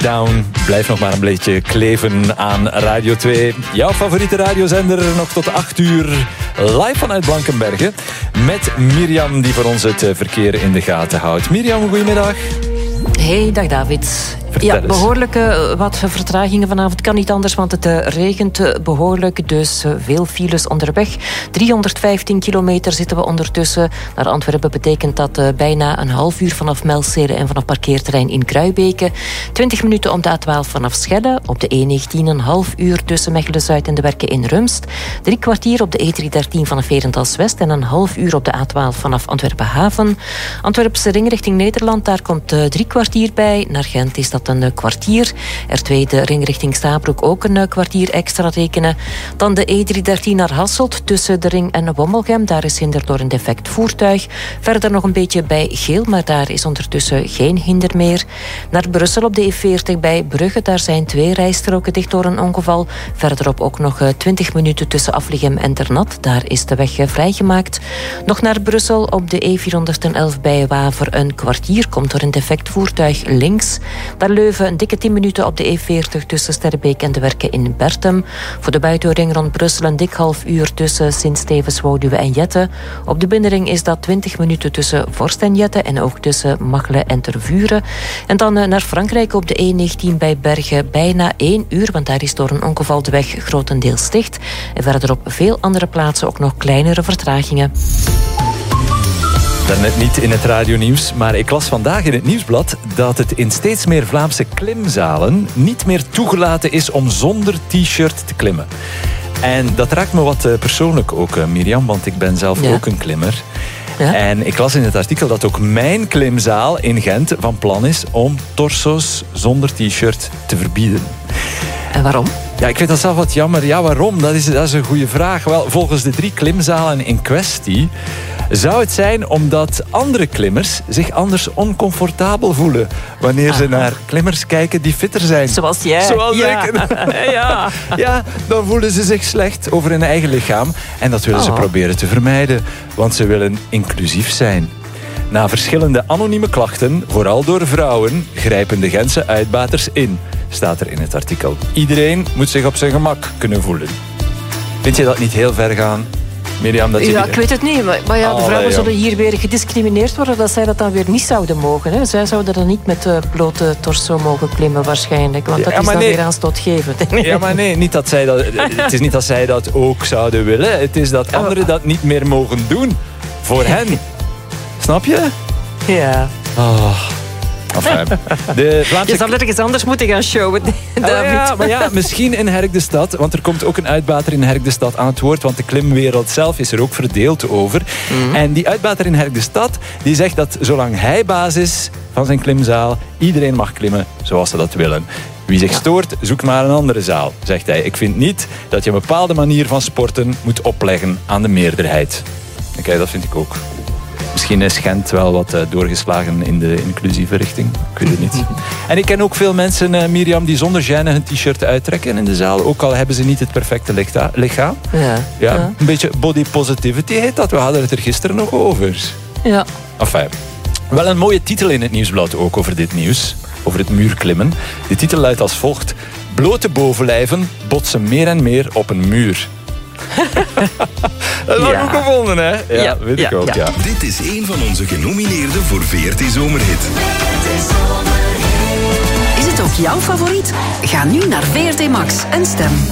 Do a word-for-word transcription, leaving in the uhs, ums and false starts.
Down. Blijf nog maar een beetje kleven aan Radio twee. Jouw favoriete radiozender nog tot acht uur. Live vanuit Blankenberge. Met Mirjam die voor ons het verkeer in de gaten houdt. Mirjam, goedemiddag. Hey, dag David. Vertel ja, behoorlijk uh, wat vertragingen vanavond. Kan niet anders, want het uh, regent uh, behoorlijk. Dus uh, veel files onderweg. driehonderdvijftien kilometer zitten we ondertussen. Naar Antwerpen betekent dat uh, bijna een half uur vanaf Melcere en vanaf parkeerterrein in Kruibeke. twintig minuten op de A twaalf vanaf Schelle. Op de E negentien een half uur tussen Mechelen-Zuid en de Werken in Rumst. Drie kwartier op de E driehonderddertien vanaf Herentals-West. En een half uur op de A twaalf vanaf Antwerpen-Haven. Antwerpse ring richting Nederland. Daar komt uh, drie kwartier bij. Naar Gent is dat een kwartier. R twee de ring richting Stabroek ook een kwartier extra rekenen. Dan de E driehonderddertien naar Hasselt tussen de ring en Wommelgem. Daar is hinder door een defect voertuig. Verder nog een beetje bij Geel, maar daar is ondertussen geen hinder meer. Naar Brussel op de E veertig bij Brugge. Daar zijn twee rijstroken dicht door een ongeval. Verderop ook nog twintig minuten tussen Afligem en Ternat. Daar is de weg vrijgemaakt. Nog naar Brussel op de E vierhonderdelf bij Waver een kwartier. Komt door een defect voertuig links. Daar Leuven een dikke tien minuten op de E veertig tussen Sterrebeek en de Werken in Bertem. Voor de buitenring rond Brussel een dik half uur tussen Sint-Stevens, Wouduwe en Jette. Op de binnenring is dat twintig minuten tussen Vorst en Jette en ook tussen Machelen en Tervuren. En dan naar Frankrijk op de E negentien bij Bergen bijna één uur, want daar is door een ongeval de weg grotendeels dicht. En verder op veel andere plaatsen ook nog kleinere vertragingen. Daarnet niet in het radionieuws, maar ik las vandaag in het nieuwsblad dat het in steeds meer Vlaamse klimzalen niet meer toegelaten is om zonder t-shirt te klimmen. En dat raakt me wat persoonlijk ook, Mirjam, want ik ben zelf ja. ook een klimmer. Ja? En ik las in het artikel dat ook mijn klimzaal in Gent van plan is om torso's zonder t-shirt te verbieden. En waarom? Ja, ik vind dat zelf wat jammer. Ja, waarom? Dat is, dat is een goede vraag. Wel, volgens de drie klimzalen in kwestie zou het zijn omdat andere klimmers zich anders oncomfortabel voelen wanneer Aha. ze naar klimmers kijken die fitter zijn. Zoals jij. Zoals ja. ik. ja. ja, dan voelen ze zich slecht over hun eigen lichaam. En dat willen oh. ze proberen te vermijden, want ze willen inclusief zijn. Na verschillende anonieme klachten, vooral door vrouwen, grijpen de Gentse uitbaters in, staat er in het artikel. Iedereen moet zich op zijn gemak kunnen voelen. Vind je dat niet heel ver gaan? Mirjam, dat je ja, die... ik weet het niet. Maar, maar ja, de vrouwen oh, zullen hier weer gediscrimineerd worden dat zij dat dan weer niet zouden mogen. Hè. Zij zouden dan niet met uh, blote torso mogen klimmen waarschijnlijk. Want dat ja, is dan nee. weer aanstootgevend. Ja, maar nee, niet dat zij dat, het is niet dat zij dat ook zouden willen. Het is dat anderen dat niet meer mogen doen. Voor hen. Snap je? Ja. Oh. Enfin, de Vlaamse... Je zal ergens anders moeten gaan showen, David. Oh ja, maar ja, misschien in Herk de Stad. Want er komt ook een uitbater in Herk de Stad aan het woord. Want de klimwereld zelf is er ook verdeeld over. Mm-hmm. En die uitbater in Herk de Stad die zegt dat zolang hij baas is van zijn klimzaal, iedereen mag klimmen zoals ze dat willen. Wie zich stoort, zoekt maar een andere zaal, zegt hij. Ik vind niet dat je een bepaalde manier van sporten moet opleggen aan de meerderheid. Oké, okay, dat vind ik ook. Misschien is Gent wel wat uh, doorgeslagen in de inclusieve richting. Ik weet het niet. En ik ken ook veel mensen, uh, Mirjam, die zonder gêne hun t-shirt uittrekken in de zaal. Ook al hebben ze niet het perfecte licha- lichaam. Ja, ja, ja. Een beetje body positivity heet dat. We hadden het er gisteren nog over. Ja. Enfin, wel een mooie titel in het nieuwsblad ook over dit nieuws. Over het muurklimmen. De titel luidt als volgt. Blote bovenlijven botsen meer en meer op een muur. Dat is ja. ook gevonden, hè? Ja, ja weet ja, ik ook, ja. ja. Dit is een van onze genomineerden voor V R T Zomerhit. Is het ook jouw favoriet? Ga nu naar V R T Max en stem.